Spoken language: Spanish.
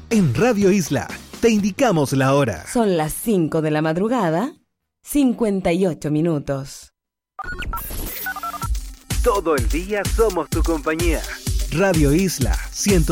En Radio Isla te indicamos la hora. Son las 5 de la madrugada, 58 minutos. Todo el día somos tu compañía. Radio Isla 100.